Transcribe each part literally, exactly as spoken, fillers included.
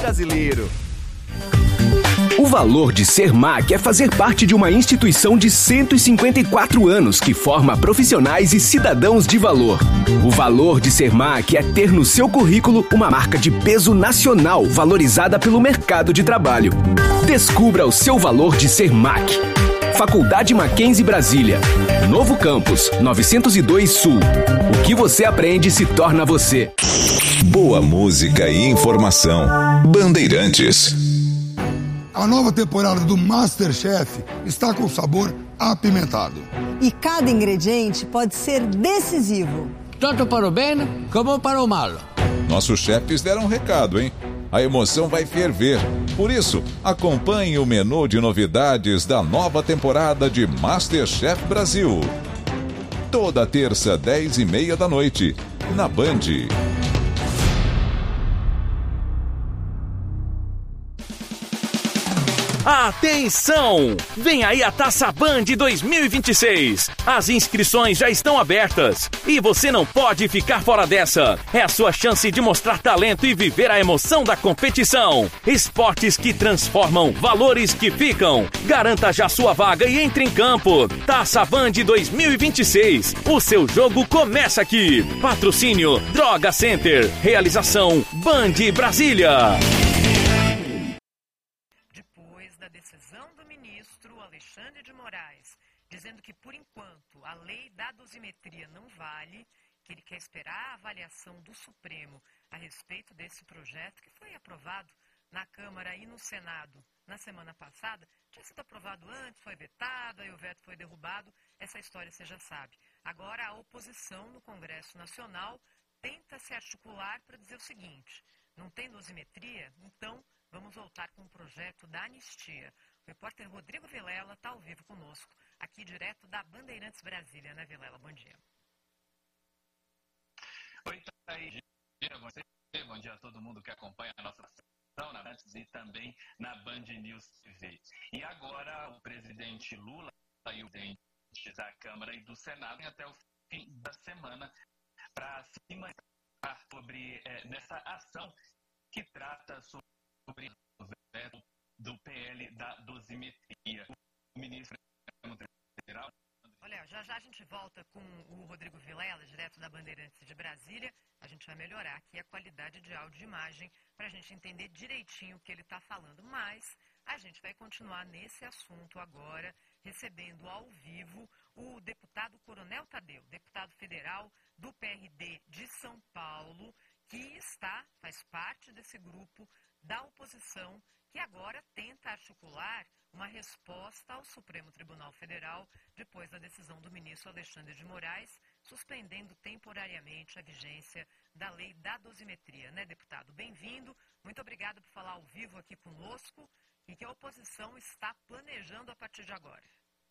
brasileiro. O valor de ser M A C é fazer parte de uma instituição de cento e cinquenta e quatro anos que forma profissionais e cidadãos de valor. O valor de ser M A C é ter no seu currículo uma marca de peso nacional valorizada pelo mercado de trabalho. Descubra o seu valor de ser M A C. Faculdade Mackenzie Brasília. Novo Campus, novecentos e dois Sul. O que você aprende se torna você. Boa música e informação. Bandeirantes. A nova temporada do MasterChef está com sabor apimentado. E cada ingrediente pode ser decisivo. Tanto para o bem como para o mal. Nossos chefes deram um recado, hein? A emoção vai ferver. Por isso, acompanhe o menu de novidades da nova temporada de MasterChef Brasil. Toda terça, dez e meia da noite, na Band. Atenção! Vem aí a Taça Band dois mil e vinte e seis. As inscrições já estão abertas e você não pode ficar fora dessa. É a sua chance de mostrar talento e viver a emoção da competição. Esportes que transformam, valores que ficam. Garanta já sua vaga e entre em campo. Taça Band dois mil e vinte e seis. O seu jogo começa aqui. Patrocínio Droga Center. Realização Band Brasília. Alexandre de Moraes, dizendo que, por enquanto, a lei da dosimetria não vale, que ele quer esperar a avaliação do Supremo a respeito desse projeto, que foi aprovado na Câmara e no Senado na semana passada. Tinha sido aprovado antes, foi vetado, aí o veto foi derrubado. Essa história você já sabe. Agora, a oposição no Congresso Nacional tenta se articular para dizer o seguinte: não tem dosimetria? Então, vamos voltar com o projeto da anistia. O repórter Rodrigo Vilela está ao vivo conosco, aqui direto da Bandeirantes Brasília, né, Vilela? Bom dia. Oi, Thaís. Bom dia, bom dia a todo mundo que acompanha a nossa sessão na Banderantes e também na Band News T V. E agora o presidente Lula e o presidente da Câmara e do Senado até o fim da semana para se manifestar sobre é, nessa ação que trata sobre o veto do P L da dosimetria. O ministro federal... Olha, já já a gente volta com o Rodrigo Vilela, direto da Bandeirantes de Brasília. A gente vai melhorar aqui a qualidade de áudio e imagem para a gente entender direitinho o que ele está falando. Mas a gente vai continuar nesse assunto agora, recebendo ao vivo o deputado Coronel Tadeu, deputado federal do P R D de São Paulo, que está, faz parte desse grupo da oposição, que agora tenta articular uma resposta ao Supremo Tribunal Federal depois da decisão do ministro Alexandre de Moraes, suspendendo temporariamente a vigência da lei da dosimetria. Né, deputado? Bem-vindo, muito obrigado por falar ao vivo aqui conosco e que a oposição está planejando a partir de agora.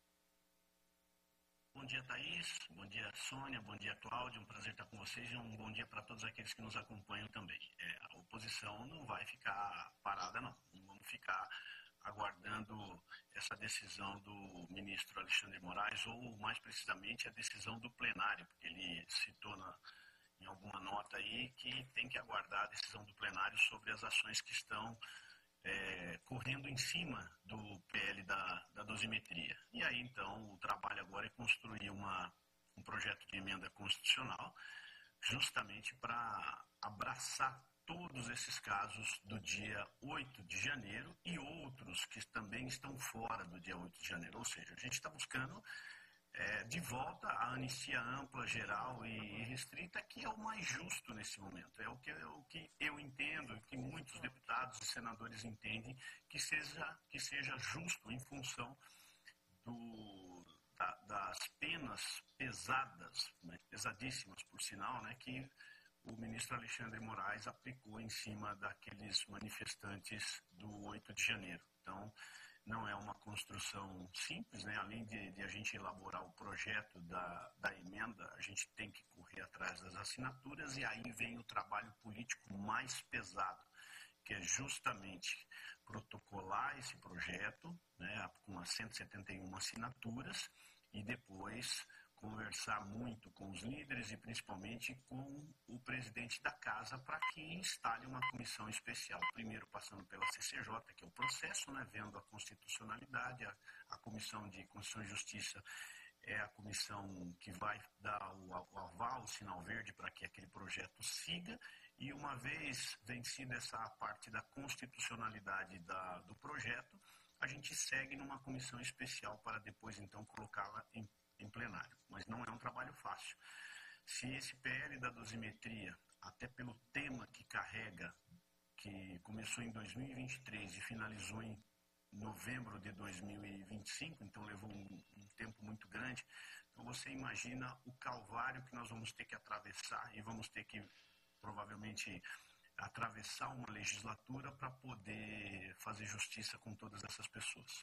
Bom dia, Thaís. Bom dia, Sônia. Bom dia, Cláudio. Um prazer estar com vocês e um bom dia para todos aqueles que nos acompanham também. É, a oposição não vai ficar parada, não. Não vamos ficar aguardando essa decisão do ministro Alexandre de Moraes, ou mais precisamente a decisão do plenário, porque ele citou na, em alguma nota aí que tem que aguardar a decisão do plenário sobre as ações que estão É, correndo em cima do P L da, da dosimetria. E aí, então, o trabalho agora é construir uma, um projeto de emenda constitucional justamente para abraçar todos esses casos do dia oito de janeiro e outros que também estão fora do dia oito de janeiro. Ou seja, a gente está buscando é, de volta a anistia ampla, geral e restrita, que é o mais justo nesse momento. É o que, é o que eu entendo, e que muitos deputados e senadores entendem que seja, que seja justo em função do, da, das penas pesadas, né, pesadíssimas por sinal, né, que o ministro Alexandre de Moraes aplicou em cima daqueles manifestantes do oito de janeiro. Então, não é uma construção simples, né? Além de, de a gente elaborar o projeto da, da emenda, a gente tem que correr atrás das assinaturas e aí vem o trabalho político mais pesado, que é justamente protocolar esse projeto, né, com as cento e setenta e uma assinaturas e depois conversar muito com os líderes e principalmente com o presidente da casa para que instale uma comissão especial, primeiro passando pela C C J, que é o processo, né, vendo a constitucionalidade, a, a Comissão de Constituição e Justiça é a comissão que vai dar o, o aval, o sinal verde para que aquele projeto siga, e uma vez vencida essa parte da constitucionalidade da, do projeto, a gente segue numa comissão especial para depois então colocá-la em em plenário, mas não é um trabalho fácil. Se esse P L da dosimetria, até pelo tema que carrega, que começou em dois mil e vinte e três e finalizou em novembro de dois mil e vinte e cinco, então levou um, um tempo muito grande, então você imagina o calvário que nós vamos ter que atravessar e vamos ter que, provavelmente, atravessar uma legislatura para poder fazer justiça com todas essas pessoas.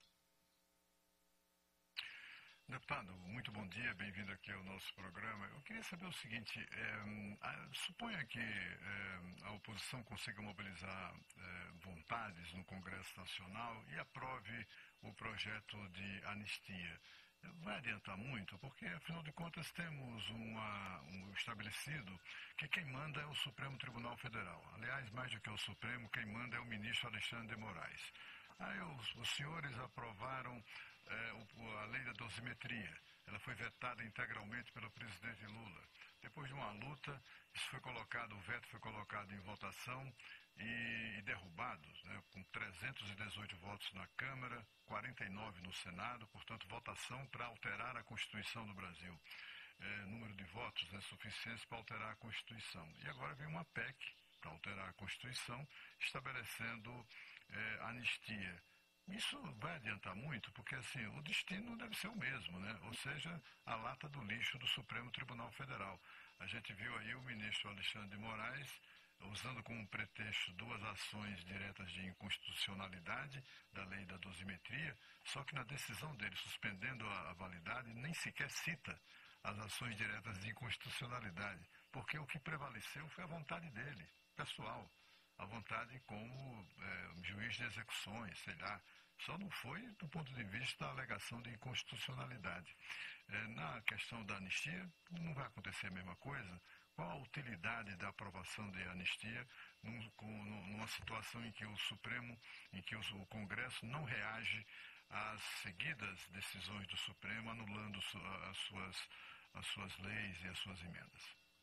Deputado, muito bom dia, bem-vindo aqui ao nosso programa. Eu queria saber o seguinte, é, suponha que é, a oposição consiga mobilizar é, vontades no Congresso Nacional e aprove o projeto de anistia. Vai adiantar muito, porque, afinal de contas, temos uma, um estabelecido que quem manda é o Supremo Tribunal Federal. Aliás, mais do que o Supremo, quem manda é o ministro Alexandre de Moraes. Aí os, os senhores aprovaram É, a lei da dosimetria. Ela foi vetada integralmente pelo presidente Lula. Depois de uma luta, isso foi colocado, o veto foi colocado em votação e, e derrubado, né, com trezentos e dezoito votos na Câmara, quarenta e nove no Senado, portanto, votação para alterar a Constituição do Brasil. É, número de votos né, suficientes para alterar a Constituição. E agora vem uma P E C para alterar a Constituição, estabelecendo é, anistia. Isso vai adiantar muito, porque assim, o destino deve ser o mesmo, né? Ou seja, a lata do lixo do Supremo Tribunal Federal. A gente viu aí o ministro Alexandre de Moraes usando como pretexto duas ações diretas de inconstitucionalidade da lei da dosimetria, só que na decisão dele, suspendendo a, a validade, nem sequer cita as ações diretas de inconstitucionalidade, porque o que prevaleceu foi a vontade dele, pessoal. A vontade como é, juiz de execuções, sei lá. Só não foi do ponto de vista da alegação de inconstitucionalidade. É, na questão da anistia, não vai acontecer a mesma coisa. Qual a utilidade da aprovação de anistia num, com, numa situação em que o Supremo, em que o, o Congresso não reage às seguidas decisões do Supremo, anulando su, as, suas, as suas leis e as suas emendas?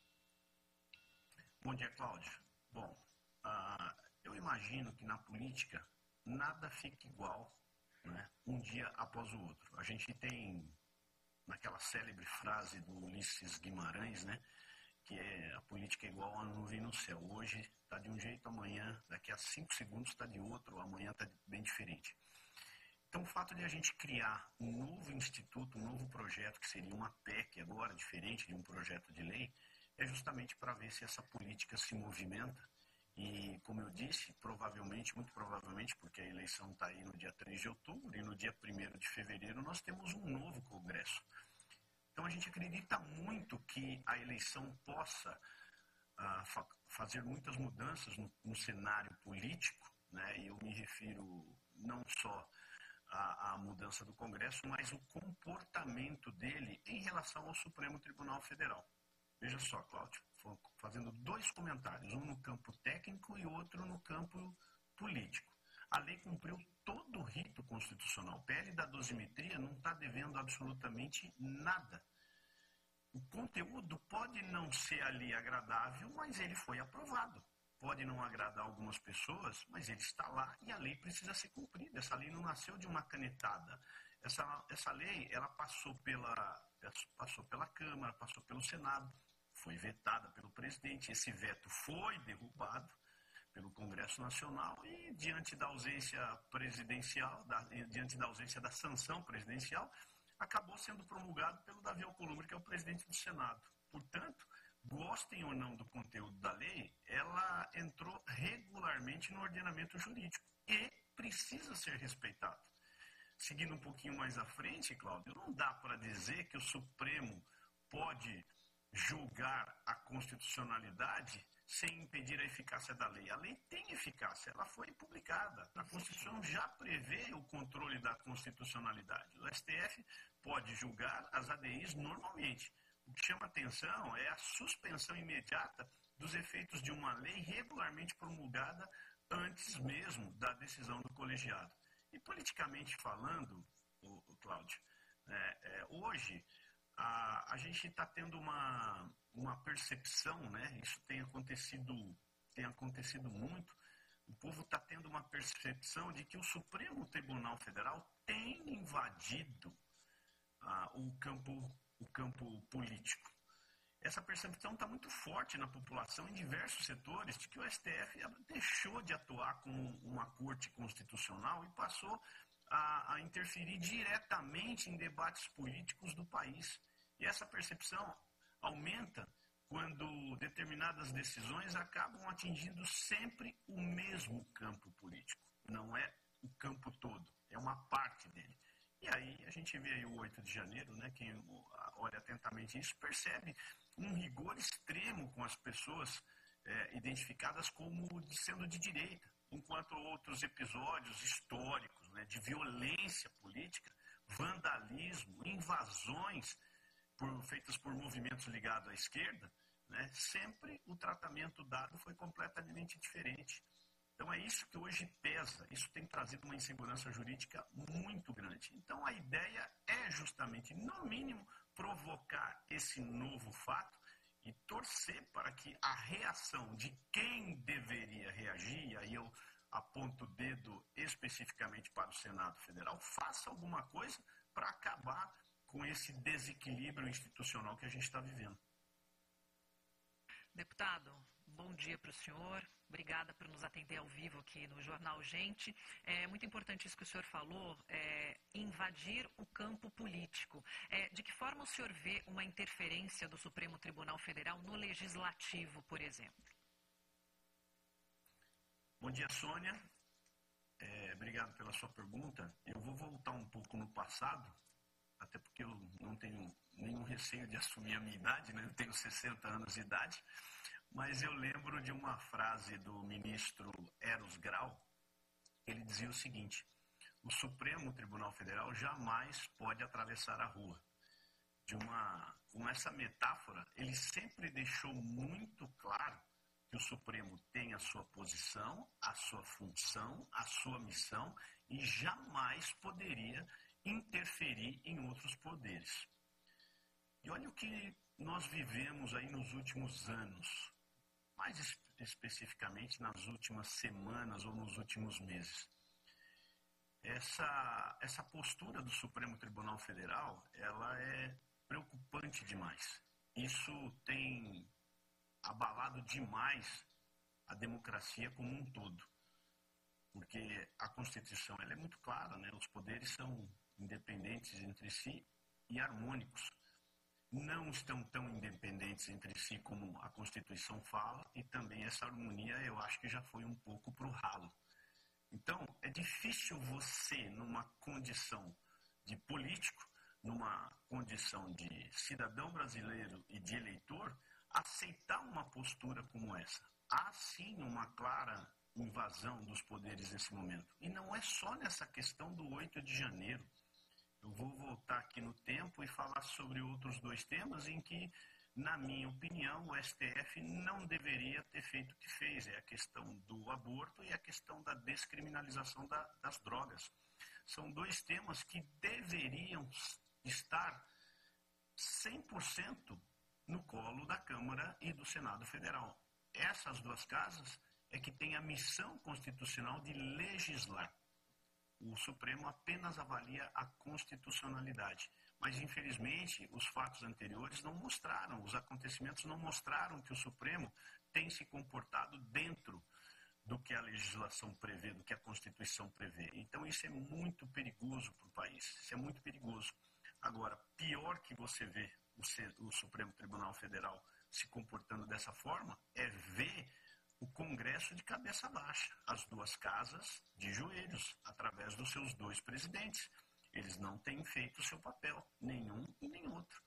Bom dia, Cláudio. Bom, Uh, eu imagino que na política nada fica igual, né, um dia após o outro. A gente tem naquela célebre frase do Ulisses Guimarães, né, que é a política é igual a nuvem no céu. Hoje está de um jeito, amanhã, daqui a cinco segundos está de outro, amanhã está bem diferente. Então o fato de a gente criar um novo instituto, um novo projeto, que seria uma P E C agora, diferente de um projeto de lei, é justamente para ver se essa política se movimenta. E, como eu disse, provavelmente, muito provavelmente, porque a eleição está aí no dia três de outubro e no dia primeiro de fevereiro nós temos um novo Congresso. Então a gente acredita muito que a eleição possa uh, fa fazer muitas mudanças no, no cenário político, né? E eu me refiro não só à, à mudança do Congresso, mas o comportamento dele em relação ao Supremo Tribunal Federal. Veja só, Cláudio, fazendo dois comentários, um no campo técnico e outro no campo político. A lei cumpriu todo o rito constitucional. O P L da dosimetria não está devendo absolutamente nada. O conteúdo pode não ser ali agradável, mas ele foi aprovado. Pode não agradar algumas pessoas, mas ele está lá e a lei precisa ser cumprida. Essa lei não nasceu de uma canetada. Essa, essa lei, ela passou pela, passou pela Câmara, passou pelo Senado, foi vetada pelo presidente, esse veto foi derrubado pelo Congresso Nacional e, diante da ausência presidencial, da, diante da ausência da sanção presidencial, acabou sendo promulgado pelo Davi Alcolumbre, que é o presidente do Senado. Portanto, gostem ou não do conteúdo da lei, ela entrou regularmente no ordenamento jurídico e precisa ser respeitada. Seguindo um pouquinho mais à frente, Cláudio, não dá para dizer que o Supremo pode julgar a constitucionalidade sem impedir a eficácia da lei. A lei tem eficácia, ela foi publicada. A Constituição já prevê o controle da constitucionalidade. O S T F pode julgar as A D Is normalmente. O que chama atenção é a suspensão imediata dos efeitos de uma lei regularmente promulgada antes mesmo da decisão do colegiado. E politicamente falando, o, o Cláudio, é, é, hoje a, a gente está tendo uma, uma percepção, né? Isso tem acontecido, tem acontecido muito, o povo está tendo uma percepção de que o Supremo Tribunal Federal tem invadido ah, o campo, o campo político. Essa percepção está muito forte na população, em diversos setores, de que o S T F deixou de atuar como uma corte constitucional e passou a, a interferir diretamente em debates políticos do país. E essa percepção aumenta quando determinadas decisões acabam atingindo sempre o mesmo campo político. Não é o campo todo, é uma parte dele. E aí a gente vê aí o oito de janeiro, né, quem olha atentamente isso percebe um rigor extremo com as pessoas é, identificadas como sendo de direita, enquanto outros episódios históricos, né, de violência política, vandalismo, invasões por, feitas por movimentos ligados à esquerda, né, sempre o tratamento dado foi completamente diferente. Então é isso que hoje pesa, isso tem trazido uma insegurança jurídica muito grande. Então a ideia é justamente, no mínimo, provocar esse novo fato e torcer para que a reação de quem deveria reagir, e aí eu aponto o dedo especificamente para o Senado Federal, faça alguma coisa para acabar com esse desequilíbrio institucional que a gente está vivendo. Deputado, bom dia para o senhor. Obrigada por nos atender ao vivo aqui no Jornal Gente. É muito importante isso que o senhor falou, é, invadir o campo político. É, de que forma o senhor vê uma interferência do Supremo Tribunal Federal no Legislativo, por exemplo? Bom dia, Sônia. É, obrigado pela sua pergunta. Eu vou voltar um pouco no passado, até porque eu não tenho nenhum receio de assumir a minha idade, né? Eu tenho sessenta anos de idade. Mas eu lembro de uma frase do ministro Eros Grau. Ele dizia o seguinte: o Supremo Tribunal Federal jamais pode atravessar a rua. De uma, com essa metáfora, ele sempre deixou muito claro que o Supremo tem a sua posição, a sua função, a sua missão e jamais poderia interferir em outros poderes. E olha o que nós vivemos aí nos últimos anos. Mais especificamente nas últimas semanas ou nos últimos meses. Essa, essa postura do Supremo Tribunal Federal, ela é preocupante demais. Isso tem abalado demais a democracia como um todo. Porque a Constituição ela é muito clara, né? Os poderes são independentes entre si e harmônicos. Não estão tão independentes entre si como a Constituição fala, e também essa harmonia eu acho que já foi um pouco para o ralo. Então, é difícil você, numa condição de político, numa condição de cidadão brasileiro e de eleitor, aceitar uma postura como essa. Há sim uma clara invasão dos poderes nesse momento. E não é só nessa questão do oito de janeiro. Eu vou voltar aqui no tempo e falar sobre outros dois temas em que, na minha opinião, o S T F não deveria ter feito o que fez. É a questão do aborto e a questão da descriminalização da, das drogas. São dois temas que deveriam estar cem por cento no colo da Câmara e do Senado Federal. Essas duas casas é que têm a missão constitucional de legislar. O Supremo apenas avalia a constitucionalidade. Mas, infelizmente, os fatos anteriores não mostraram, os acontecimentos não mostraram que o Supremo tem se comportado dentro do que a legislação prevê, do que a Constituição prevê. Então, isso é muito perigoso para o país. Isso é muito perigoso. Agora, pior que você vê o, o Supremo Tribunal Federal se comportando dessa forma é ver o Congresso de cabeça baixa, as duas casas de joelhos, através dos seus dois presidentes. Eles não têm feito o seu papel, nenhum e nem outro.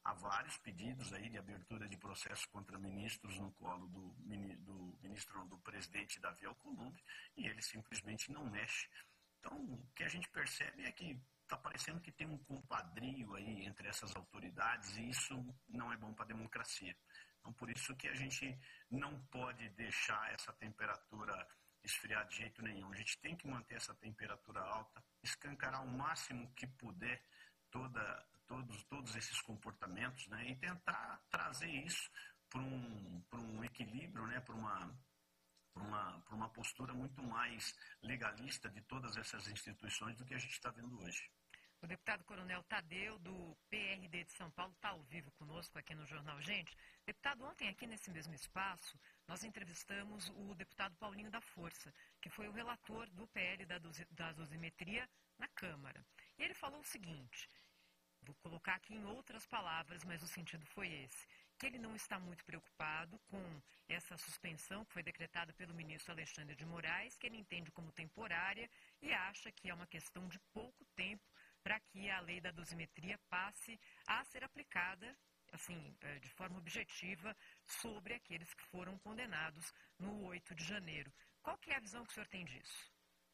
Há vários pedidos aí de abertura de processo contra ministros no colo do, do ministro, do presidente Davi Alcolumbre, e ele simplesmente não mexe. Então, o que a gente percebe é que está parecendo que tem um compadrio aí entre essas autoridades, e isso não é bom para a democracia. Então, por isso que a gente não pode deixar essa temperatura esfriar de jeito nenhum. A gente tem que manter essa temperatura alta, escancarar o máximo que puder toda, todos, todos esses comportamentos, né, e tentar trazer isso para um, para um equilíbrio, né, para uma, para uma, para uma postura muito mais legalista de todas essas instituições do que a gente está vendo hoje. O deputado Coronel Tadeu, do P R D de São Paulo, está ao vivo conosco aqui no Jornal Gente. Deputado, ontem aqui nesse mesmo espaço, nós entrevistamos o deputado Paulinho da Força, que foi o relator do P L da, dosi, da dosimetria na Câmara. E ele falou o seguinte, vou colocar aqui em outras palavras, mas o sentido foi esse, que ele não está muito preocupado com essa suspensão que foi decretada pelo ministro Alexandre de Moraes, que ele entende como temporária e acha que é uma questão de pouco tempo para que a lei da dosimetria passe a ser aplicada, assim, de forma objetiva, sobre aqueles que foram condenados no oito de janeiro. Qual que é a visão que o senhor tem disso?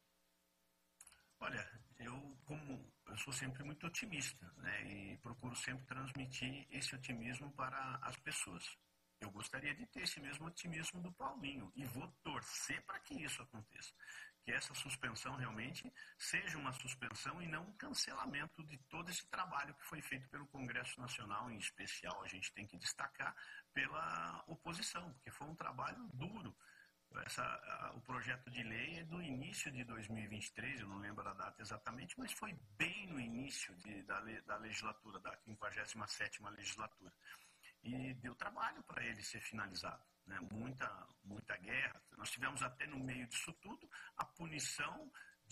Olha, eu, como, eu sou sempre muito otimista, né, e procuro sempre transmitir esse otimismo para as pessoas. Eu gostaria de ter esse mesmo otimismo do Paulinho e vou torcer para que isso aconteça. Que essa suspensão realmente seja uma suspensão e não um cancelamento de todo esse trabalho que foi feito pelo Congresso Nacional, em especial a gente tem que destacar pela oposição, porque foi um trabalho duro. Essa, a, o projeto de lei é do início de dois mil e vinte e três, eu não lembro a data exatamente, mas foi bem no início de, da, da legislatura, da quinquagésima sétima legislatura. E deu trabalho para ele ser finalizado, né? Muita, muita guerra. Nós tivemos até no meio disso tudo a punição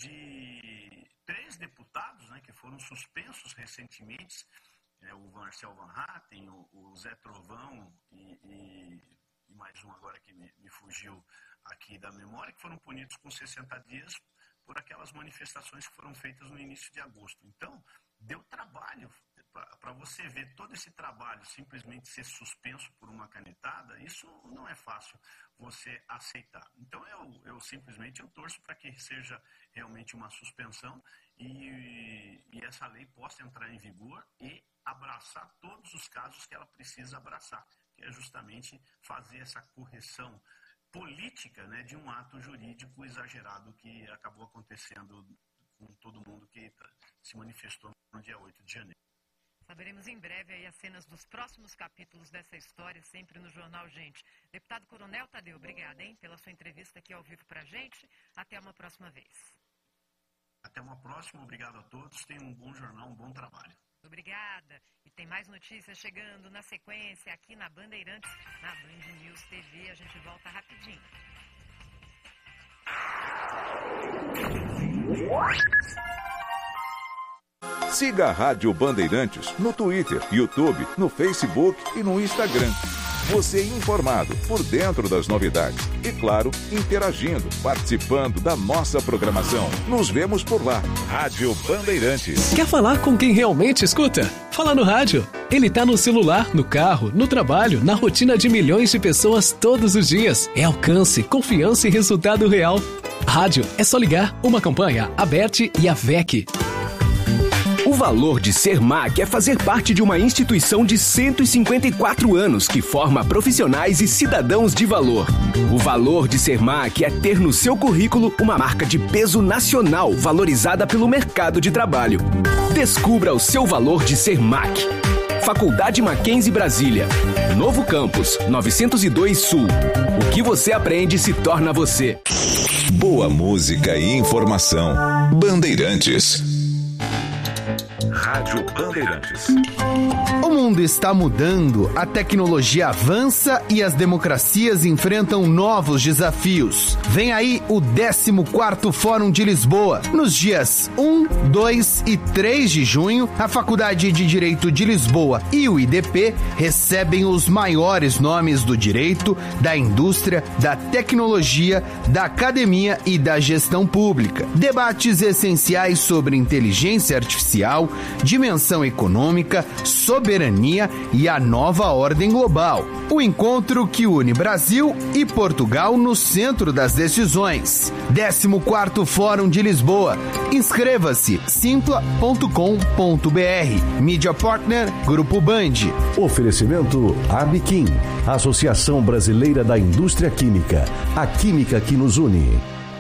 de três deputados, né, que foram suspensos recentemente, né, o Marcel Van Hatten, o, o Zé Trovão e, e, e mais um agora que me, me fugiu aqui da memória, que foram punidos com sessenta dias por aquelas manifestações que foram feitas no início de agosto. Então, deu trabalho. Para você ver todo esse trabalho simplesmente ser suspenso por uma canetada, isso não é fácil você aceitar. Então eu, eu simplesmente eu torço para que seja realmente uma suspensão e, e essa lei possa entrar em vigor e abraçar todos os casos que ela precisa abraçar, que é justamente fazer essa correção política, né, de um ato jurídico exagerado que acabou acontecendo com todo mundo que se manifestou no dia oito de janeiro. Saberemos em breve aí as cenas dos próximos capítulos dessa história, sempre no Jornal Gente. Deputado Coronel Tadeu, obrigada, hein, pela sua entrevista aqui ao vivo pra gente. Até uma próxima vez. Até uma próxima, obrigado a todos. Tenham um bom jornal, um bom trabalho. Obrigada. E tem mais notícias chegando na sequência aqui na Bandeirantes, na Band News T V. A gente volta rapidinho. Siga a Rádio Bandeirantes no Twitter, YouTube, no Facebook e no Instagram. Você informado, por dentro das novidades. E, claro, interagindo, participando da nossa programação. Nos vemos por lá. Rádio Bandeirantes. Quer falar com quem realmente escuta? Fala no rádio. Ele tá no celular, no carro, no trabalho, na rotina de milhões de pessoas todos os dias. É alcance, confiança e resultado real. Rádio, é só ligar. Uma campanha, a B E R T e a V E C. O valor de ser M A C é fazer parte de uma instituição de cento e cinquenta e quatro anos que forma profissionais e cidadãos de valor. O valor de ser M A C é ter no seu currículo uma marca de peso nacional valorizada pelo mercado de trabalho. Descubra o seu valor de ser M A C. Faculdade Mackenzie Brasília. Novo Campus, novecentos e dois Sul. O que você aprende se torna você. Boa música e informação. Bandeirantes. Rádio Bandeirantes. O mundo está mudando, a tecnologia avança e as democracias enfrentam novos desafios. Vem aí o décimo quarto Fórum de Lisboa. Nos dias um, dois e três de junho, a Faculdade de Direito de Lisboa e o I D P recebem os maiores nomes do direito, da indústria, da tecnologia, da academia e da gestão pública. Debates essenciais sobre inteligência artificial, dimensão econômica, soberania e a nova ordem global. O encontro que une Brasil e Portugal no centro das decisões. décimo quarto Fórum de Lisboa. Inscreva-se simpla ponto com ponto b r. Mídia Partner Grupo Band. Oferecimento Abiquim, Associação Brasileira da Indústria Química. A química que nos une.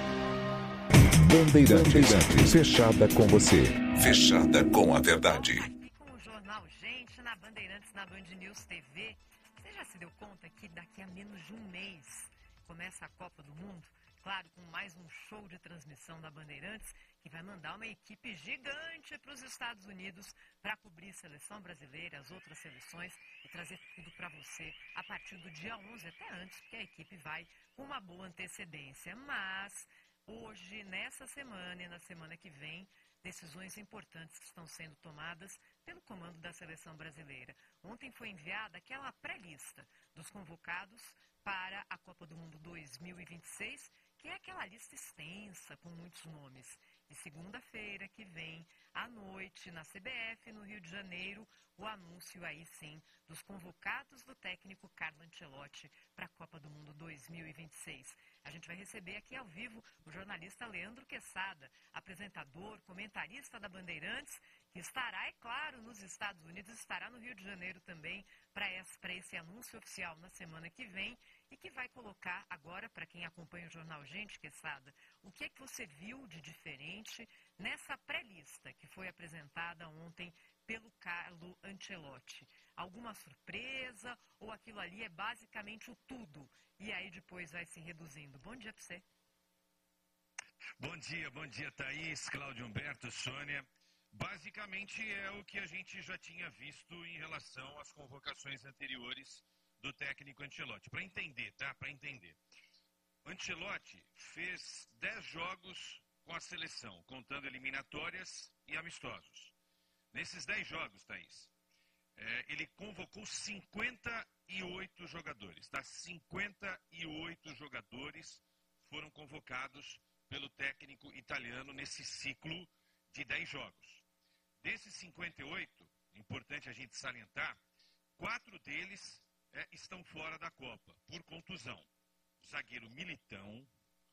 Bandeirantes, fechada com você. Fechada com a verdade. Aqui com o Jornal Gente, na Bandeirantes, na Band News T V. Você já se deu conta que daqui a menos de um mês começa a Copa do Mundo? Claro, com mais um show de transmissão da Bandeirantes, que vai mandar uma equipe gigante para os Estados Unidos para cobrir a seleção brasileira, as outras seleções e trazer tudo para você a partir do dia onze, até antes, porque a equipe vai com uma boa antecedência. Mas hoje, nessa semana e na semana que vem, decisões importantes que estão sendo tomadas pelo comando da seleção brasileira. Ontem foi enviada aquela pré-lista dos convocados para a Copa do Mundo dois mil e vinte e seis, que é aquela lista extensa com muitos nomes. E segunda-feira que vem, à noite, na C B F, no Rio de Janeiro, o anúncio aí sim dos convocados do técnico Carlo Ancelotti para a Copa do Mundo dois mil e vinte e seis. A gente vai receber aqui ao vivo o jornalista Leandro Quesada, apresentador, comentarista da Bandeirantes, que estará, é claro, nos Estados Unidos, estará no Rio de Janeiro também para esse, para esse anúncio oficial na semana que vem e que vai colocar agora, para quem acompanha o Jornal Gente, Quesada, o que é que você viu de diferente nessa pré-lista que foi apresentada ontem pelo Carlo Ancelotti? Alguma surpresa ou aquilo ali é basicamente o tudo e aí depois vai se reduzindo? Bom dia para você. Bom dia, bom dia Thaís, Cláudio Humberto, Sônia. Basicamente é o que a gente já tinha visto em relação às convocações anteriores do técnico Ancelotti. Para entender, tá? Para entender. Ancelotti fez dez jogos com a seleção, contando eliminatórias e amistosos. Nesses dez jogos, Thaís, é, ele convocou cinquenta e oito jogadores. Tá? cinquenta e oito jogadores foram convocados pelo técnico italiano nesse ciclo de dez jogos. Desses cinquenta e oito, importante a gente salientar, quatro deles é, estão fora da Copa, por contusão. O zagueiro Militão,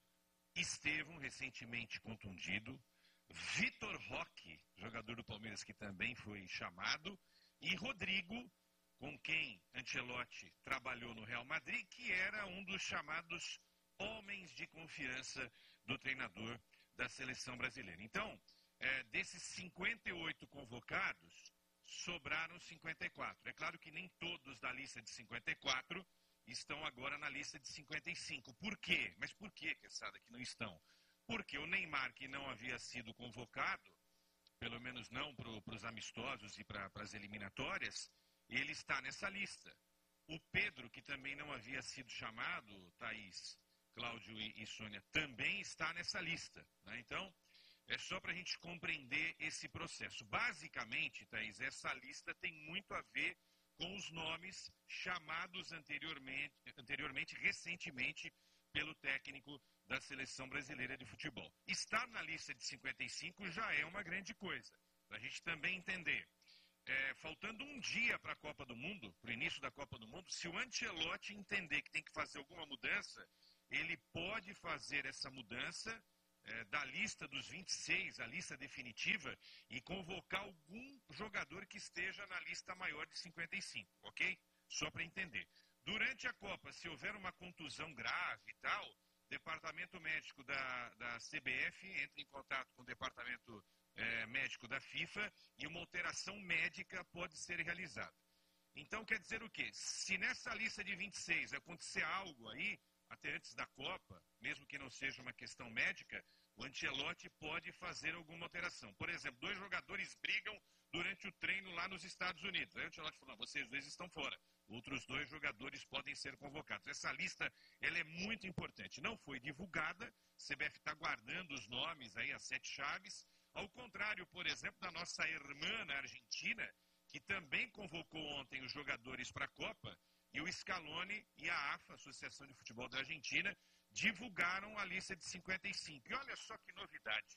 Estevão, recentemente contundido, Vitor Roque, jogador do Palmeiras que também foi chamado, e Rodrigo, com quem Ancelotti trabalhou no Real Madrid, que era um dos chamados homens de confiança do treinador da seleção brasileira. Então, é, desses cinquenta e oito convocados, sobraram cinquenta e quatro. É claro que nem todos da lista de cinquenta e quatro estão agora na lista de cinquenta e cinco. Por quê? Mas por que, Quesada, que não estão? Porque o Neymar, que não havia sido convocado, pelo menos não para os amistosos e para as eliminatórias, ele está nessa lista. O Pedro, que também não havia sido chamado, Thaís, Cláudio e, e Sônia, também está nessa lista. Né? Então, é só para a gente compreender esse processo. Basicamente, Thaís, essa lista tem muito a ver com os nomes chamados anteriormente, anteriormente recentemente, pelo técnico da seleção brasileira de futebol. Estar na lista de cinquenta e cinco já é uma grande coisa, para a gente também entender. É, faltando um dia para a Copa do Mundo, para o início da Copa do Mundo, se o Ancelotti entender que tem que fazer alguma mudança, ele pode fazer essa mudança é, da lista dos vinte e seis, a lista definitiva, e convocar algum jogador que esteja na lista maior de cinquenta e cinco, ok? Só para entender. Durante a Copa, se houver uma contusão grave e tal, o departamento médico da, da C B F entra em contato com o departamento é, médico da FIFA e uma alteração médica pode ser realizada. Então quer dizer o quê? Se nessa lista de vinte e seis acontecer algo aí, até antes da Copa, mesmo que não seja uma questão médica, o Ancelotti pode fazer alguma alteração. Por exemplo, dois jogadores brigam durante o treino lá nos Estados Unidos. Aí o Ancelotti falou, não, vocês dois estão fora. Outros dois jogadores podem ser convocados. Essa lista, ela é muito importante. Não foi divulgada, a C B F está guardando os nomes aí, as sete chaves. Ao contrário, por exemplo, da nossa irmã na Argentina, que também convocou ontem os jogadores para a Copa, e o Scaloni e a AFA, Associação de Futebol da Argentina, divulgaram a lista de cinquenta e cinco. E olha só que novidade.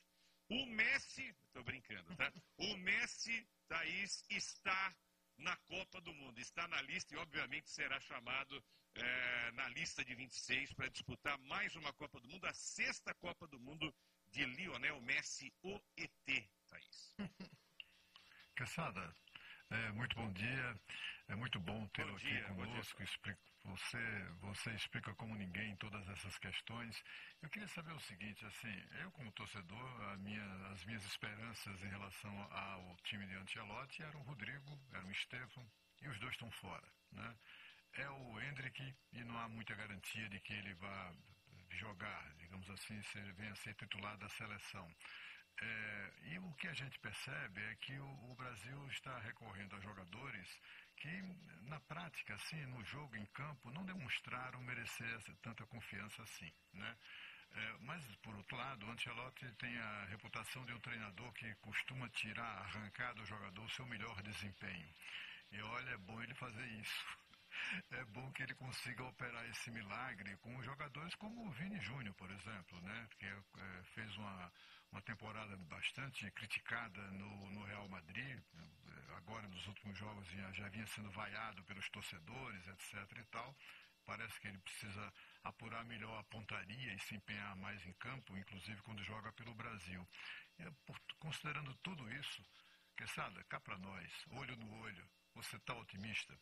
O Messi, estou brincando, tá? O Messi, Thaís, está na Copa do Mundo, está na lista e obviamente será chamado é, na lista de vinte e seis para disputar mais uma Copa do Mundo, a sexta Copa do Mundo de Lionel Messi, o E T, Thaís. Quesada, é, muito bom dia, é muito bom tê-lo aqui conosco, explico, você, você explica como ninguém todas essas questões. Eu queria saber o seguinte, assim, eu como torcedor, a minha, as minhas esperanças em relação ao time de Ancelotti eram o Rodrigo, era o Estevão, e os dois estão fora, né? É o Endrick e não há muita garantia de que ele vá jogar, digamos assim, se ele venha a ser titular da seleção. É, e o que a gente percebe é que o, o Brasil está recorrendo a jogadores que, na prática, assim, no jogo, em campo, não demonstraram merecer essa, tanta confiança assim, né? É, mas, por outro lado, o Ancelotti tem a reputação de um treinador que costuma tirar, arrancar do jogador o seu melhor desempenho. E olha, é bom ele fazer isso. É bom que ele consiga operar esse milagre com jogadores como o Vini Júnior, por exemplo, né? Que é, fez uma, uma temporada bastante criticada no, no Real Madrid, agora nos últimos jogos já, já vinha sendo vaiado pelos torcedores, etc e tal. Parece que ele precisa apurar melhor a pontaria e se empenhar mais em campo, inclusive quando joga pelo Brasil. E, por, considerando tudo isso, Quesada, cá para nós, olho no olho, você está otimista?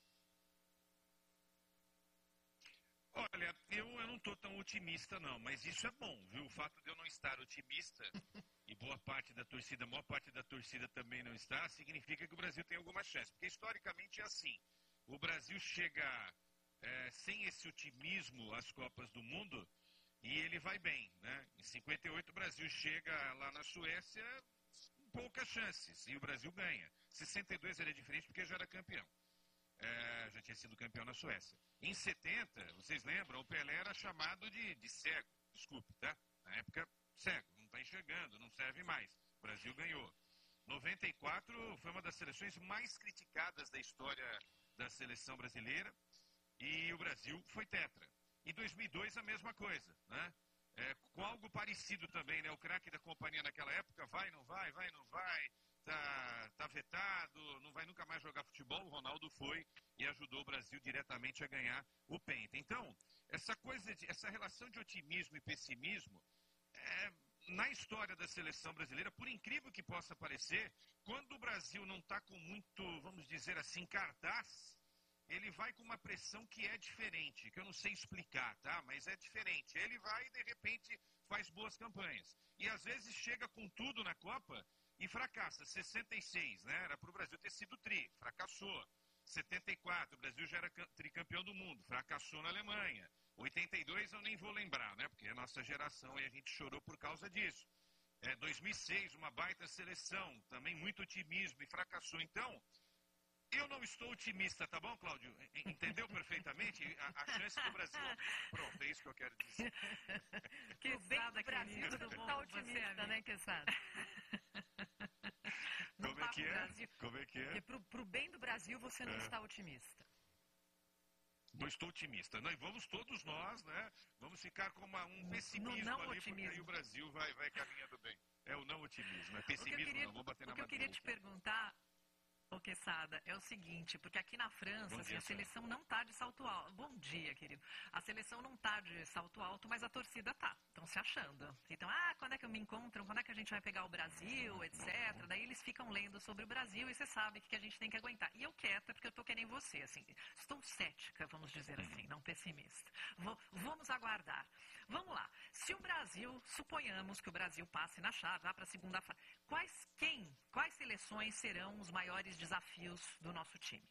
Olha, eu, eu não estou tão otimista não, mas isso é bom, viu? O fato de eu não estar otimista e boa parte da torcida, a maior parte da torcida também não está, significa que o Brasil tem alguma chance. Porque historicamente é assim, o Brasil chega é, sem esse otimismo às Copas do Mundo e ele vai bem, né? Em cinquenta e oito o Brasil chega lá na Suécia com poucas chances e o Brasil ganha. sessenta e dois era diferente porque já era campeão. É, já tinha sido campeão na Suécia. Em setenta, vocês lembram, o Pelé era chamado de, de cego, desculpe, tá? Na época, cego, não está enxergando, não serve mais. O Brasil ganhou. noventa e quatro foi uma das seleções mais criticadas da história da seleção brasileira e o Brasil foi tetra. Em dois mil e dois, a mesma coisa, né? É, com algo parecido também, né? O craque da companhia naquela época, vai, não vai, vai, não vai... Tá, tá vetado, não vai nunca mais jogar futebol. O Ronaldo foi e ajudou o Brasil diretamente a ganhar o Penta. Então, essa coisa, de, essa relação de otimismo e pessimismo, é, na história da seleção brasileira, por incrível que possa parecer, quando o Brasil não está com muito, vamos dizer assim, cartaz, ele vai com uma pressão que é diferente, que eu não sei explicar, tá? Mas é diferente. Ele vai e, de repente, faz boas campanhas. E, às vezes, chega com tudo na Copa e fracassa. sessenta e seis, né? Era para o Brasil ter sido tri, fracassou. setenta e quatro, o Brasil já era tricampeão do mundo, fracassou na Alemanha. oitenta e dois eu nem vou lembrar, né? Porque é a nossa geração e a gente chorou por causa disso. É, dois mil e seis, uma baita seleção, também muito otimismo e fracassou. Então, eu não estou otimista, tá bom, Cláudio? Entendeu perfeitamente a, a chance do Brasil? Pronto, é isso que eu quero dizer. Que bem do Brasil, todo mundo está otimista, né, Quesada? Como é que é? Brasil, Como é que é? Pro, pro bem do Brasil, você não é. está otimista. Não estou otimista. Não, e vamos todos nós, né? Vamos ficar com uma, um pessimismo no não ali, otimismo. Porque aí o Brasil vai, vai caminhando bem. É o não otimismo, é pessimismo, queria, não. Vamos bater na madeira. O que eu queria te perguntar, ô Quesada, é o seguinte, porque aqui na França, assim, a seleção não tá de salto alto. Bom dia, querido. A seleção não tá de salto alto, mas a torcida tá. Estão se achando. Então, ah, quando é que me encontram? Quando é que a gente vai pegar o Brasil, etcétera. Daí eles ficam lendo sobre o Brasil e você sabe que a gente tem que aguentar. E eu quieta, porque eu tô que nem você, assim. Estou cética, vamos dizer assim, não pessimista. Vou, vamos aguardar. Vamos lá. Se o Brasil, suponhamos que o Brasil passe na chave, vá para a segunda fase. Quais, quem, quais seleções serão os maiores desafios do nosso time?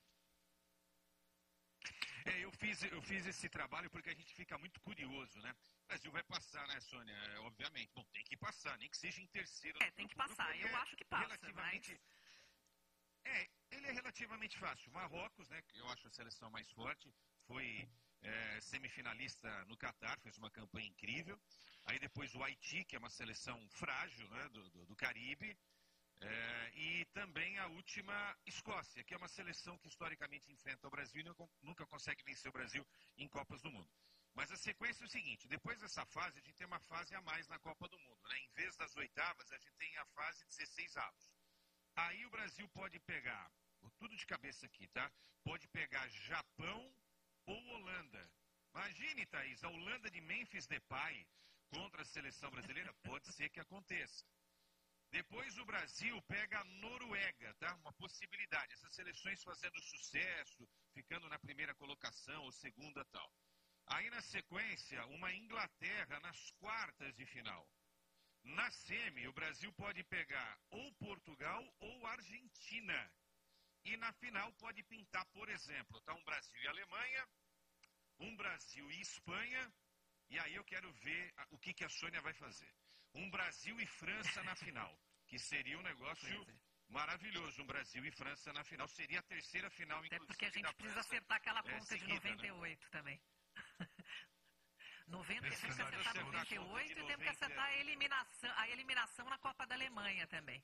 É, eu fiz, eu fiz esse trabalho porque a gente fica muito curioso, né? O Brasil vai passar, né, Sônia? É, obviamente. Bom, tem que passar, nem que seja em terceiro. É, tem que passar. Eu acho que passa, relativamente... mas... É, ele é relativamente fácil. Marrocos, né, que eu acho a seleção mais forte, foi é, semifinalista no Catar, fez uma campanha incrível. Aí depois o Haiti, que é uma seleção frágil, né, do, do, do Caribe. É, e também a última, Escócia, que é uma seleção que historicamente enfrenta o Brasil e nunca consegue vencer o Brasil em Copas do Mundo. Mas a sequência é o seguinte, depois dessa fase, a gente tem uma fase a mais na Copa do Mundo, né? Em vez das oitavas, a gente tem a fase dezesseis avos. Aí o Brasil pode pegar, tudo de cabeça aqui, tá? Pode pegar Japão ou Holanda. Imagine, Thaís, a Holanda de Memphis Depay contra a seleção brasileira, pode ser que aconteça. Depois o Brasil pega a Noruega, tá? Uma possibilidade. Essas seleções fazendo sucesso, ficando na primeira colocação ou segunda tal. Aí na sequência, uma Inglaterra nas quartas de final. Na semi, o Brasil pode pegar ou Portugal ou Argentina. E na final pode pintar, por exemplo, tá? Um Brasil e Alemanha, um Brasil e Espanha. E aí eu quero ver o que, que a Sônia vai fazer. Um Brasil e França na final, que seria um negócio maravilhoso. Um Brasil e França na final, seria a terceira final, inclusive. É porque a gente precisa acertar aquela conta é, seguida, de noventa e oito, né? Também. noventa, temos que acertar noventa e oito e temos que acertar a eliminação, a eliminação na Copa da Alemanha também.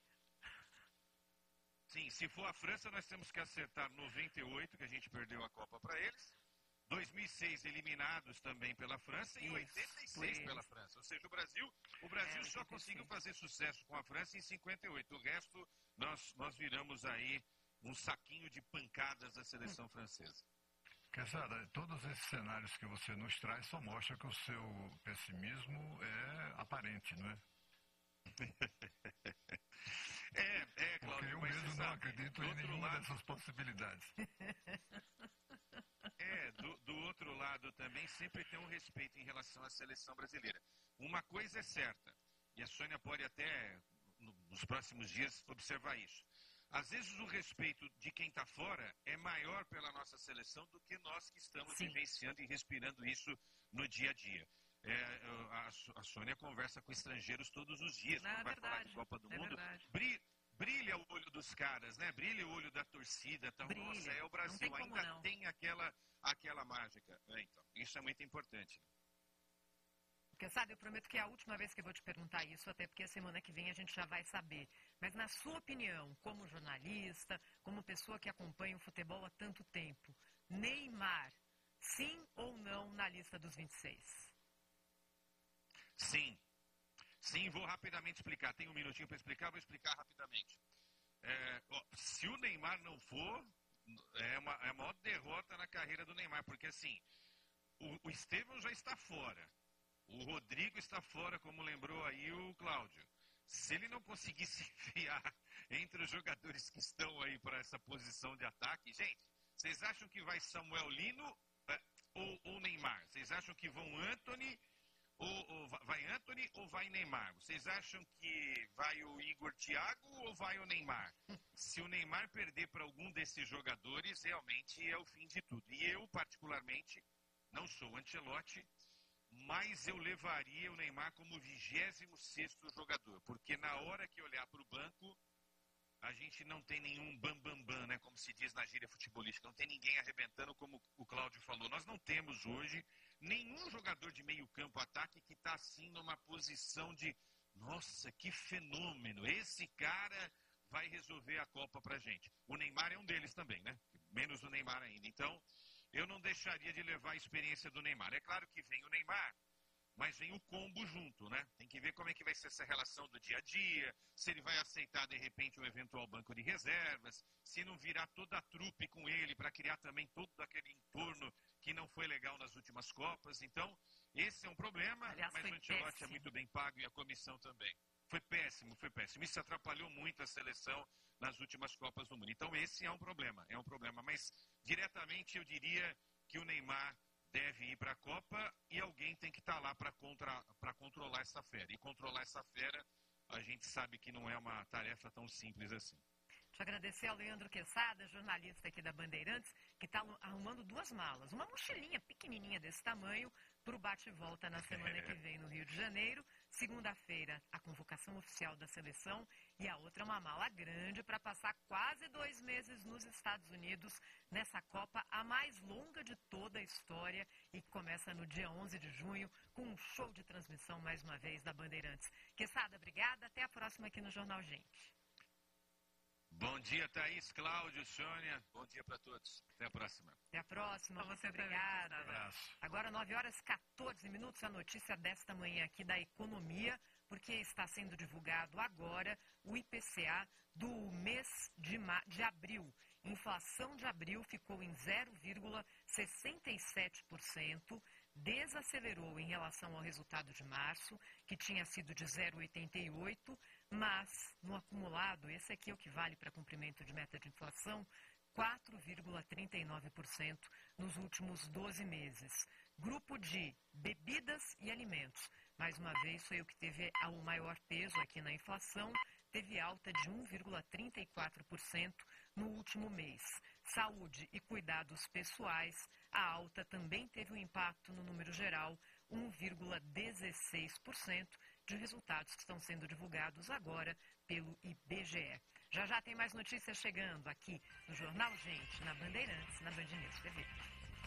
Sim, se for a França, nós temos que acertar noventa e oito, que a gente perdeu a Copa para eles. dois mil e seis eliminados também pela França e Isso, oitenta e seis pela França. Ou seja, o Brasil, o Brasil é, só conseguiu fazer sucesso com a França em cinquenta e oito. O resto, nós, nós viramos aí um saquinho de pancadas da seleção hum. francesa. Quesada, todos esses cenários que você nos traz só mostram que o seu pessimismo é aparente, não é? é, é, Cláudio. Porque eu mesmo não acredito em nenhuma lado... dessas possibilidades. É, do, do outro lado também sempre tem um respeito em relação à seleção brasileira. Uma coisa é certa, e a Sônia pode até, no, nos próximos dias, observar isso. Às vezes o respeito de quem está fora é maior pela nossa seleção do que nós que estamos Sim. vivenciando e respirando isso no dia a dia. É, a, a Sônia conversa com estrangeiros todos os dias, Não, quando é vai verdade, falar de Copa do é Mundo. Verdade. Brilha o olho dos caras, né? Brilha o olho da torcida. Então, Brilha. Nossa, é o Brasil, tem ainda não. tem aquela, aquela mágica. É, então, isso é muito importante. Porque, sabe, eu prometo que é a última vez que eu vou te perguntar isso, até porque a semana que vem a gente já vai saber. Mas na sua opinião, como jornalista, como pessoa que acompanha o futebol há tanto tempo, Neymar, sim ou não na lista dos vinte e seis? Sim. Sim, vou rapidamente explicar. Tem um minutinho para explicar, vou explicar rapidamente. É, ó, se o Neymar não for, é, uma, é a maior derrota na carreira do Neymar, porque assim, o, o Estevão já está fora. O Rodrigo está fora, como lembrou aí o Cláudio. Se ele não conseguir se enfiar entre os jogadores que estão aí para essa posição de ataque, gente, vocês acham que vai Samuel Lino é, ou, ou Neymar? Vocês acham que vão Antony ou, ou vai Antony ou vai Neymar? Vocês acham que vai o Igor Thiago ou vai o Neymar? Se o Neymar perder para algum desses jogadores, realmente é o fim de tudo. E eu, particularmente, não sou Ancelotti, mas eu levaria o Neymar como vigésimo sexto jogador, porque na hora que olhar para o banco, a gente não tem nenhum bam-bam-bam, bam, bam, né, como se diz na gíria futebolística, não tem ninguém arrebentando, como o Cláudio falou. Nós não temos hoje nenhum jogador de meio campo ataque que está assim numa posição de, nossa, que fenômeno, esse cara vai resolver a Copa pra gente. O Neymar é um deles também, né, menos o Neymar ainda, então eu não deixaria de levar a experiência do Neymar. É claro que vem o Neymar, mas vem o combo junto, né? Tem que ver como é que vai ser essa relação do dia a dia, se ele vai aceitar, de repente, um eventual banco de reservas, se não virar toda a trupe com ele para criar também todo aquele entorno que não foi legal nas últimas Copas. Então, esse é um problema, Aliás, mas o Ancelotti é muito bem pago e a comissão também. Foi péssimo, foi péssimo. Isso atrapalhou muito a seleção nas últimas Copas do Mundo. Então, esse é um problema, é um problema. Mas, diretamente, eu diria que o Neymar deve ir para a Copa e alguém tem que estar tá lá para controlar essa fera. E controlar essa fera, a gente sabe que não é uma tarefa tão simples assim. Deixa eu agradecer ao Leandro Quesada, jornalista aqui da Bandeirantes, que está arrumando duas malas. Uma mochilinha pequenininha desse tamanho para o bate-volta na semana que vem no Rio de Janeiro. Segunda-feira, a convocação oficial da seleção. E a outra, uma mala grande para passar quase dois meses nos Estados Unidos, nessa Copa, a mais longa de toda a história, e que começa no dia onze de junho, com um show de transmissão, mais uma vez, da Bandeirantes. Quesada, obrigada. Até a próxima aqui no Jornal Gente. Bom dia, Thaís, Cláudio, Sônia. Bom dia para todos. Até a próxima. Até a próxima. Você obrigada. Agora, nove horas e quatorze minutos, a notícia desta manhã aqui da economia, porque está sendo divulgado agora o I P C A do mês de, ma- de abril. Inflação de abril ficou em zero vírgula sessenta e sete por cento, desacelerou em relação ao resultado de março, que tinha sido de zero vírgula oitenta e oito por cento, mas no acumulado, esse aqui é o que vale para cumprimento de meta de inflação, quatro vírgula trinta e nove por cento nos últimos doze meses. Grupo de bebidas e alimentos, mais uma vez foi o que teve o maior peso aqui na inflação, teve alta de um vírgula trinta e quatro por cento no último mês. Saúde e cuidados pessoais, a alta também teve um impacto no número geral, um vírgula dezesseis por cento de resultados que estão sendo divulgados agora pelo I B G E. Já já tem mais notícias chegando aqui no Jornal Gente, na Bandeirantes, na Band News T V.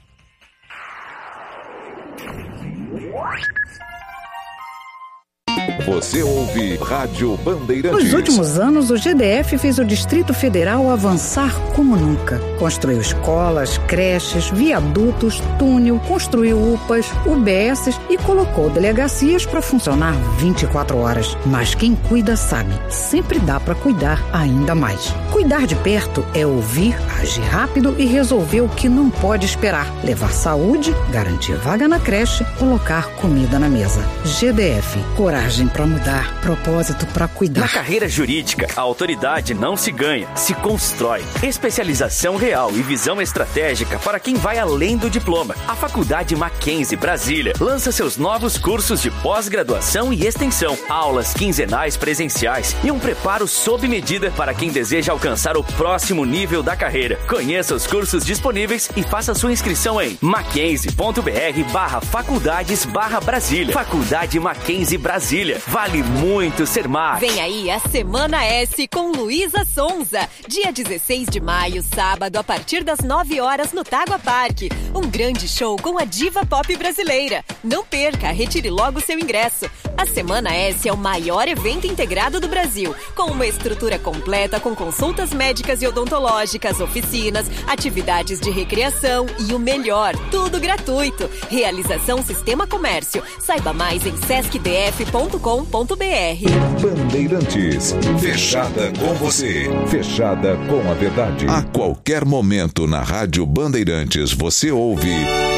Você ouve Rádio Bandeirantes. Nos últimos anos, o G D F fez o Distrito Federal avançar como nunca. Construiu escolas, creches, viadutos, túnel, construiu U P As, U B S e colocou delegacias para funcionar vinte e quatro horas. Mas quem cuida sabe, sempre dá para cuidar ainda mais. Cuidar de perto é ouvir, agir rápido e resolver o que não pode esperar. Levar saúde, garantir vaga na creche, colocar comida na mesa. G D F, coragem para mudar, propósito para cuidar. Na carreira jurídica, a autoridade não se ganha, se constrói. Especialização real e visão estratégica para quem vai além do diploma. A Faculdade Mackenzie Brasília lança seus novos cursos de pós-graduação e extensão, aulas quinzenais presenciais e um preparo sob medida para quem deseja alcançar o próximo nível da carreira. Conheça os cursos disponíveis e faça sua inscrição em mackenzie.br barra faculdades barra Brasília. Faculdade Mackenzie Brasília. Vale muito ser mais. Vem aí a Semana S com Luísa Sonza. Dia dezesseis de maio, sábado, a partir das nove horas no Tágua Parque. Um grande show com a diva pop brasileira. Não perca, retire logo seu ingresso. A Semana S é o maior evento integrado do Brasil, com uma estrutura completa com consultas médicas e odontológicas, oficinas, atividades de recreação e o melhor, tudo gratuito. Realização Sistema Comércio. Saiba mais em sesc d f ponto com ponto b r. Bandeirantes, fechada com você, fechada com a verdade. A qualquer momento na Rádio Bandeirantes você ouve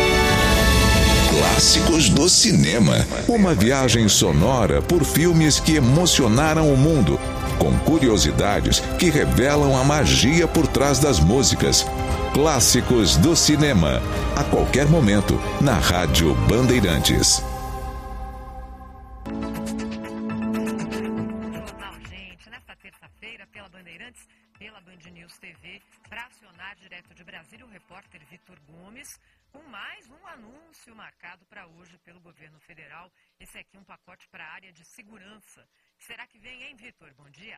Clássicos do Cinema. Uma viagem sonora por filmes que emocionaram o mundo, com curiosidades que revelam a magia por trás das músicas. Clássicos do Cinema. A qualquer momento na Rádio Bandeirantes. Pela Band News T V, para acionar direto de Brasília o repórter Vitor Gomes, com mais um anúncio marcado para hoje pelo governo federal. Esse aqui é um pacote para a área de segurança. Será que vem, hein, Vitor? Bom dia.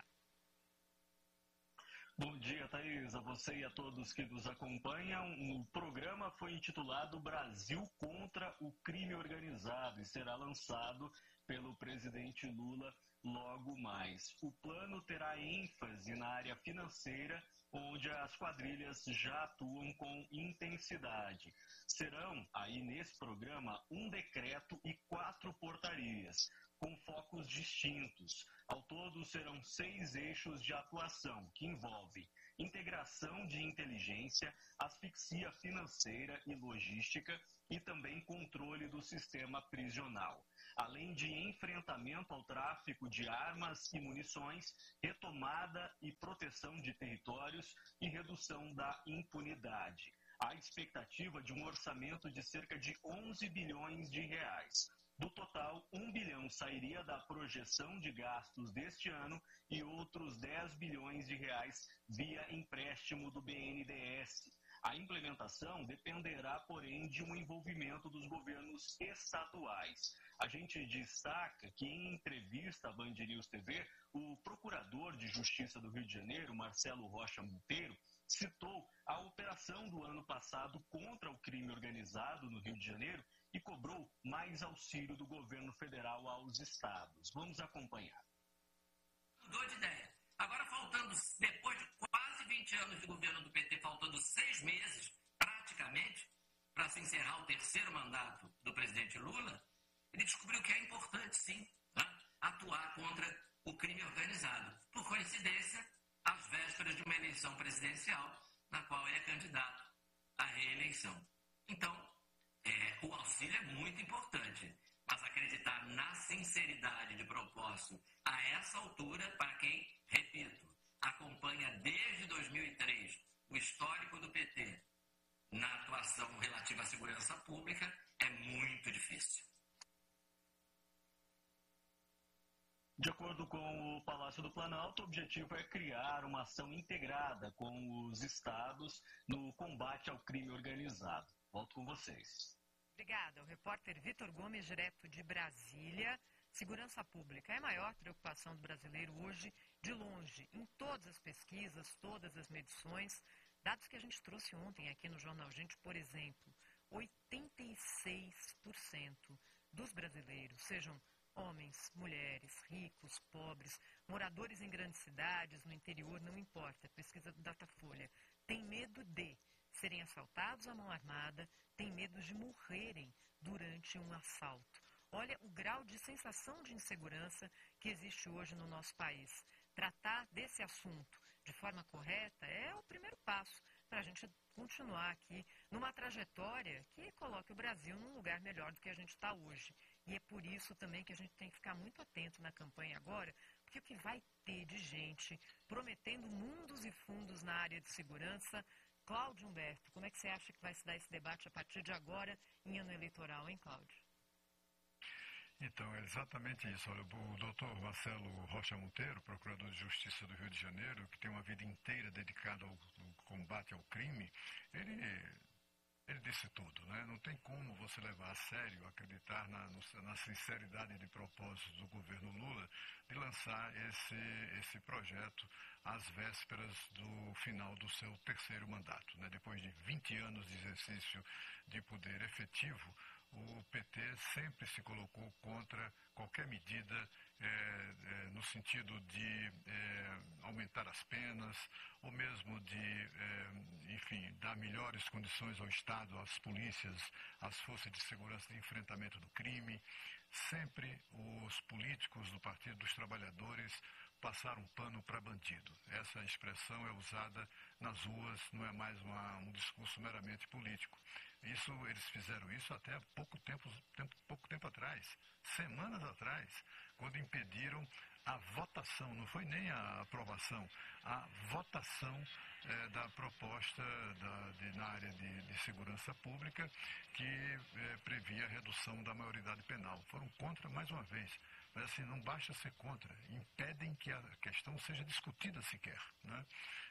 Bom dia, Thaís, a você e a todos que nos acompanham. O programa foi intitulado Brasil contra o Crime Organizado e será lançado pelo presidente Lula logo mais. O plano terá ênfase na área financeira, onde as quadrilhas já atuam com intensidade. Serão, aí nesse programa, um decreto e quatro portarias, com focos distintos. Ao todo, serão seis eixos de atuação, que envolvem integração de inteligência, asfixia financeira e logística e também controle do sistema prisional, além de enfrentamento ao tráfico de armas e munições, retomada e proteção de territórios e redução da impunidade. Há expectativa de um orçamento de cerca de onze bilhões de reais. Do total, um bilhão sairia da projeção de gastos deste ano e outros dez bilhões de reais via empréstimo do B N D E S. A implementação dependerá, porém, de um envolvimento dos governos estaduais. A gente destaca que, em entrevista à Band News T V, o procurador de Justiça do Rio de Janeiro, Marcelo Rocha Monteiro, citou a operação do ano passado contra o crime organizado no Rio de Janeiro e cobrou mais auxílio do governo federal aos estados. Vamos acompanhar. Mudou de ideia. Agora, faltando faltando, depois de quase vinte anos de governo do P T, faltando seis meses, praticamente, para se encerrar o terceiro mandato do presidente Lula, ele descobriu que é importante, sim, né, atuar contra o crime organizado. Por coincidência, às vésperas de uma eleição presidencial, na qual ele é candidato à reeleição. Então, é, o auxílio é muito importante, mas acreditar na sinceridade de propósito a essa altura, para quem, repito, acompanha desde dois mil e três o histórico do P T na atuação relativa à segurança pública, é muito difícil. De acordo com o Palácio do Planalto, o objetivo é criar uma ação integrada com os estados no combate ao crime organizado. Volto com vocês. Obrigada. O repórter Vitor Gomes, direto de Brasília. Segurança pública é a maior preocupação do brasileiro hoje, de longe, em todas as pesquisas, todas as medições. Dados que a gente trouxe ontem aqui no Jornal Gente, por exemplo, oitenta e seis por cento dos brasileiros, sejam homens, mulheres, ricos, pobres, moradores em grandes cidades, no interior, não importa, pesquisa do Datafolha, tem medo de serem assaltados à mão armada, tem medo de morrerem durante um assalto. Olha o grau de sensação de insegurança que existe hoje no nosso país. Tratar desse assunto de forma correta é o primeiro passo para a gente continuar aqui numa trajetória que coloque o Brasil num lugar melhor do que a gente está hoje. E é por isso também que a gente tem que ficar muito atento na campanha agora, porque o que vai ter de gente prometendo mundos e fundos na área de segurança. Cláudio Humberto, como é que você acha que vai se dar esse debate a partir de agora em ano eleitoral, hein, Cláudio? Então, é exatamente isso. Olha, o doutor Marcelo Rocha Monteiro, procurador de Justiça do Rio de Janeiro, que tem uma vida inteira dedicada ao, ao combate ao crime, ele, ele disse tudo, né? Não tem como você levar a sério, acreditar na, no, na sinceridade de propósito do governo Lula de lançar esse, esse projeto às vésperas do final do seu terceiro mandato, né? Depois de vinte anos de exercício de poder efetivo, o P T sempre se colocou contra qualquer medida é, é, no sentido de é, aumentar as penas, ou mesmo de, é, enfim, dar melhores condições ao Estado, às polícias, às forças de segurança de enfrentamento do crime. Sempre os políticos do Partido dos Trabalhadores passaram pano para bandido. Essa expressão é usada nas ruas, não é mais uma, um discurso meramente político. Isso, eles fizeram isso até há pouco tempo, tempo, pouco tempo atrás, semanas atrás, quando impediram a votação, não foi nem a aprovação, a votação é, da proposta da, de, na área de, de segurança pública que é, previa a redução da maioridade penal. Foram contra mais uma vez. Mas assim, não basta ser contra, impedem que a questão seja discutida sequer, né?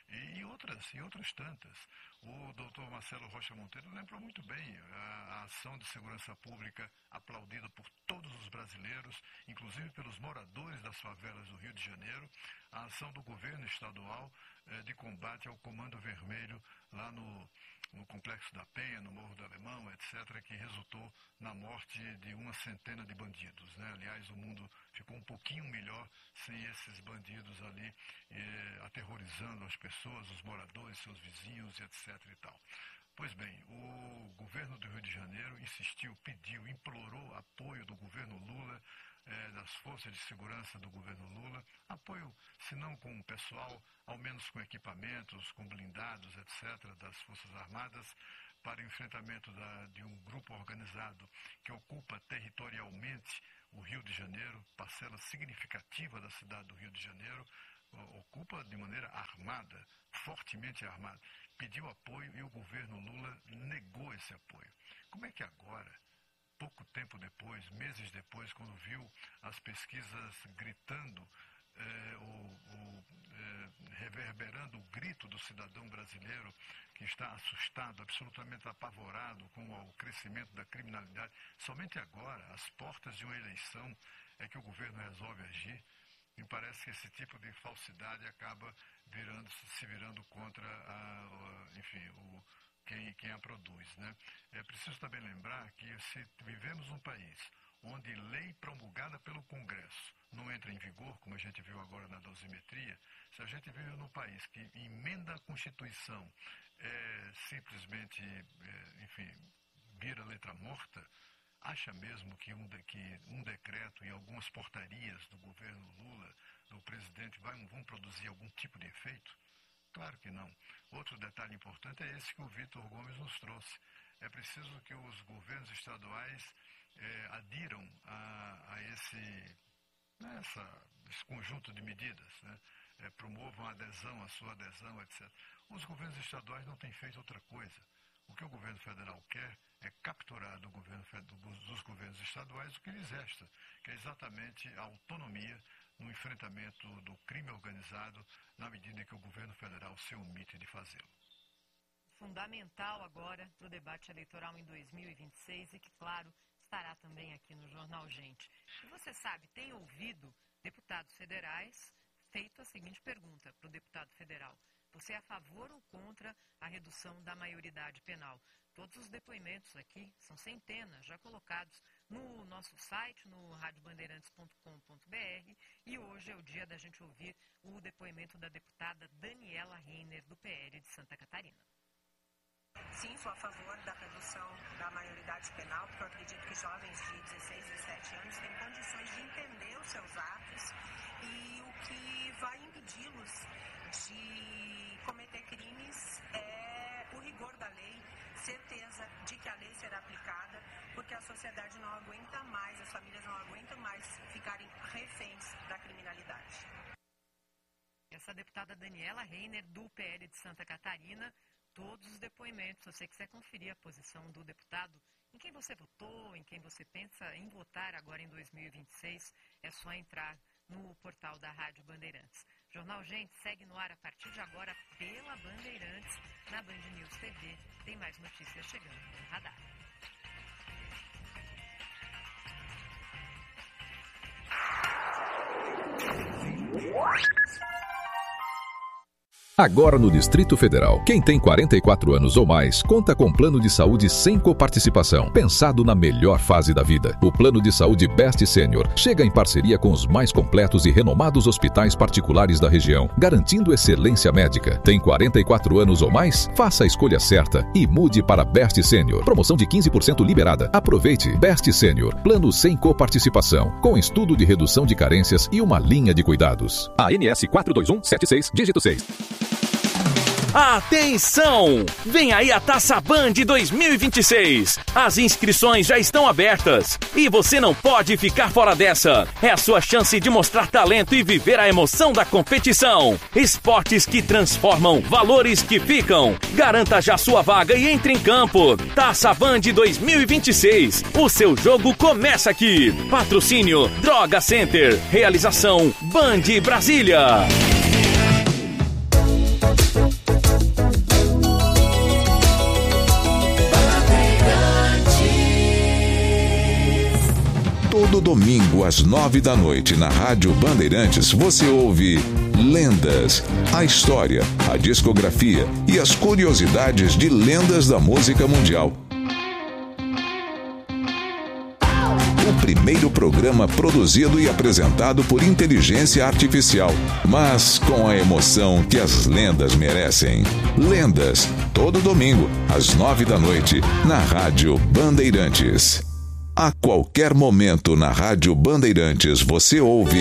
E outras, e outras tantas. O doutor Marcelo Rocha Monteiro lembrou muito bem a, a ação de segurança pública aplaudida por todos os brasileiros, inclusive pelos moradores das favelas do Rio de Janeiro, a ação do governo estadual eh, de combate ao Comando Vermelho lá no, no Complexo da Penha, no Morro do Alemão, etcétera, que resultou na morte de uma centena de bandidos, né? Aliás, o mundo ficou um pouquinho melhor sem esses bandidos ali eh, aterrorizando as pessoas, os moradores, seus vizinhos, etcétera e tal. Pois bem, o governo do Rio de Janeiro insistiu, pediu, implorou apoio do governo Lula, eh, das forças de segurança do governo Lula, apoio, se não com o pessoal, ao menos com equipamentos, com blindados, etcétera, das Forças Armadas, para o enfrentamento da, de um grupo organizado que ocupa territorialmente o Rio de Janeiro, parcela significativa da cidade do Rio de Janeiro, ocupa de maneira armada, fortemente armada. Pediu apoio e o governo Lula negou esse apoio. Como é que agora, pouco tempo depois, meses depois, quando viu as pesquisas gritando, eh, o, o, eh, reverberando o grito do cidadão brasileiro que está assustado, absolutamente apavorado com o crescimento da criminalidade, somente agora, às portas de uma eleição, é que o governo resolve agir? Me parece que esse tipo de falsidade acaba virando, se virando contra a, a, enfim, o, quem, quem a produz, né? É preciso também lembrar que se vivemos um país onde lei promulgada pelo Congresso não entra em vigor, como a gente viu agora na dosimetria, se a gente vive num país que emenda a Constituição, é, simplesmente, é, enfim, vira letra morta, acha mesmo que um, de, que um decreto e algumas portarias do governo Lula, do presidente, vai, vão produzir algum tipo de efeito? Claro que não. Outro detalhe importante é esse que o Vitor Gomes nos trouxe. É preciso que os governos estaduais é, adiram a, a esse, essa, esse conjunto de medidas, né? É, promovam a adesão, a sua adesão, etcétera. Os governos estaduais não têm feito outra coisa. O que o governo federal quer é capturar do governo, dos governos estaduais o que lhes resta, que é exatamente a autonomia no enfrentamento do crime organizado, na medida em que o governo federal se omite de fazê-lo. Fundamental agora para o debate eleitoral em dois mil e vinte e seis e que, claro, estará também aqui no Jornal Gente. E você sabe, tem ouvido deputados federais feito a seguinte pergunta para o deputado federal: você é a favor ou contra a redução da maioridade penal? Todos os depoimentos aqui, são centenas, já colocados no nosso site, no rádio bandeirantes ponto com ponto b r, e hoje é o dia da gente ouvir o depoimento da deputada Daniela Reiner, do P L de Santa Catarina. Sim, sou a favor da redução da maioridade penal, porque eu acredito que jovens de dezesseis, dezessete anos têm condições de entender os seus atos e o que vai impedi-los de cometer crimes é o rigor da lei, certeza de que a lei será aplicada, porque a sociedade não aguenta mais, as famílias não aguentam mais ficarem reféns da criminalidade. Essa deputada Daniela Reiner, do P L de Santa Catarina, todos os depoimentos. Se você quiser conferir a posição do deputado, em quem você votou, em quem você pensa em votar agora em dois mil e vinte e seis, é só entrar no portal da Rádio Bandeirantes. Jornal Gente segue no ar a partir de agora pela Bandeirantes, na Band News T V. Tem mais notícias chegando no radar. Agora no Distrito Federal, quem tem quarenta e quatro anos ou mais conta com plano de saúde sem coparticipação, pensado na melhor fase da vida. O plano de saúde Best Senior chega em parceria com os mais completos e renomados hospitais particulares da região, garantindo excelência médica. Tem quarenta e quatro anos ou mais? Faça a escolha certa e mude para Best Senior. Promoção de quinze por cento liberada. Aproveite. Best Senior, plano sem coparticipação, com estudo de redução de carências e uma linha de cuidados. A N S quatro dois um sete seis, dígito seis. Atenção! Vem aí a Taça Band dois mil e vinte e seis. As inscrições já estão abertas e você não pode ficar fora dessa. É a sua chance de mostrar talento e viver a emoção da competição. Esportes que transformam, valores que ficam. Garanta já sua vaga e entre em campo. Taça Band dois mil e vinte e seis. O seu jogo começa aqui. Patrocínio Droga Center. Realização Band Brasília. Todo domingo às nove da noite na Rádio Bandeirantes você ouve Lendas, a história, a discografia e as curiosidades de lendas da música mundial. O primeiro programa produzido e apresentado por inteligência artificial, mas com a emoção que as lendas merecem. Lendas, todo domingo às nove da noite na Rádio Bandeirantes. A qualquer momento na Rádio Bandeirantes você ouve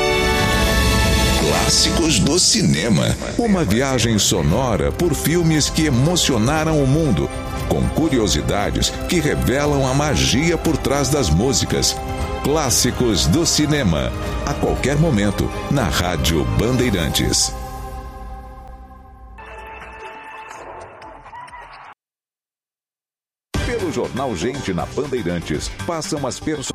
Clássicos do Cinema. Uma viagem sonora por filmes que emocionaram o mundo, com curiosidades que revelam a magia por trás das músicas. Clássicos do Cinema. A qualquer momento na Rádio Bandeirantes. Pelo Jornal Gente na Bandeirantes, passam as pessoas.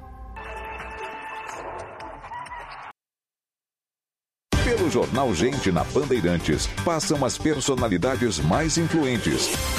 Pelo Jornal Gente na Bandeirantes, passam as personalidades mais influentes.